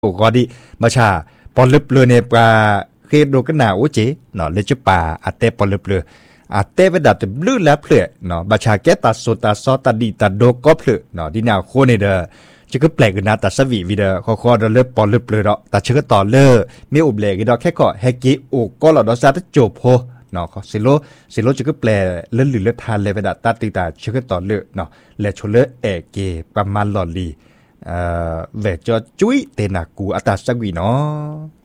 โอ้ก็ดีมาชาปอลึบเลยเนี่ยปลาเคโดกันหนาโอเจเนาะเลยจะปลาอาเตปอลึบเลยอาเตไปดับแต่ลื้อแล้วเพลเนาะบาชาแกตาโซตาซอตาดีตาโดก็เพลเนาะที่แนวโคเนเดอจะก็แปลกนะแต่สวีวิเดอคอเดอเลิบปอลึบเลยเนาะแต่เชื่อต่อเลอไม่อุบเลยก็ดอกแค่ก็แฮกิโอก็หลอดซาตจบโพเนาะสิโลจะก็แปลเลื่อนหรือเลื่อนทานเลยไปดับตาตีตาเชื่อต่อเลอเนาะและชเลเอเกประมาณหลอดลีเวจจุ้ยเตนากูอัตาสักวีเนาะ